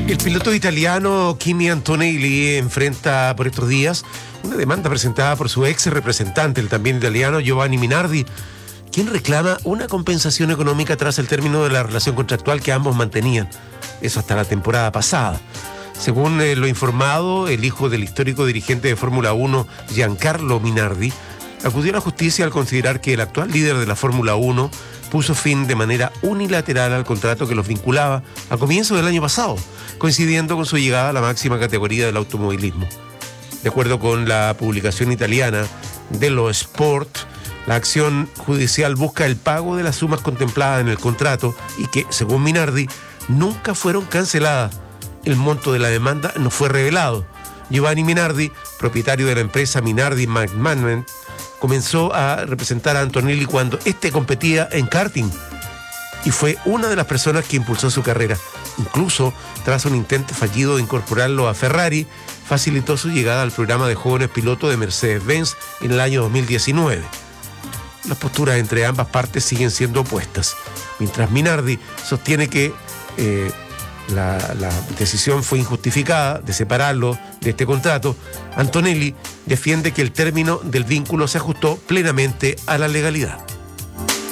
El piloto italiano Kimi Antonelli enfrenta por estos días una demanda presentada por su ex representante, el también italiano Giovanni Minardi, quien reclama una compensación económica tras el término de la relación contractual que ambos mantenían. Eso hasta la temporada pasada. Según lo informado, el hijo del histórico dirigente de Fórmula 1, Giancarlo Minardi, acudió a la justicia al considerar que el actual líder de la Fórmula 1 puso fin de manera unilateral al contrato que los vinculaba a comienzos del año pasado, coincidiendo con su llegada a la máxima categoría del automovilismo. De acuerdo con la publicación italiana Dello Sport, la acción judicial busca el pago de las sumas contempladas en el contrato y que, según Minardi, nunca fueron canceladas. El monto de la demanda no fue revelado. Giovanni Minardi, propietario de la empresa Minardi Management, comenzó a representar a Antonelli cuando este competía en karting y fue una de las personas que impulsó su carrera. Incluso, tras un intento fallido de incorporarlo a Ferrari, facilitó su llegada al programa de jóvenes pilotos de Mercedes-Benz en el año 2019. Las posturas entre ambas partes siguen siendo opuestas. Mientras Minardi sostiene que la decisión fue injustificada de separarlo de este contrato, Antonelli defiende que el término del vínculo se ajustó plenamente a la legalidad.